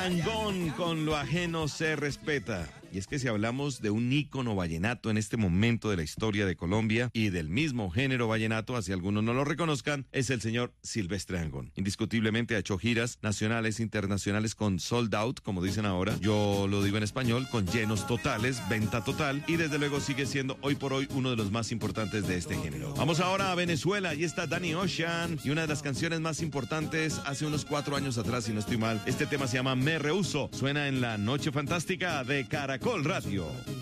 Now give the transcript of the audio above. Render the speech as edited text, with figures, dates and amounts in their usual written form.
Angón con Lo ajeno se respeta. Y es que si hablamos de un ícono vallenato en este momento de la historia de Colombia y del mismo género vallenato, así algunos no lo reconozcan, es el señor Silvestre Angón. Indiscutiblemente ha hecho giras nacionales, internacionales con sold out, como dicen ahora. Yo lo digo en español, con llenos totales, venta total, y desde luego sigue siendo hoy por hoy uno de los más importantes de este género. Vamos ahora a Venezuela, y está Danny Ocean, y una de las canciones más importantes hace unos 4 años atrás, si no estoy mal. Este tema se llama Me Rehuso. Suena en la Noche Fantástica de Caracol Radio.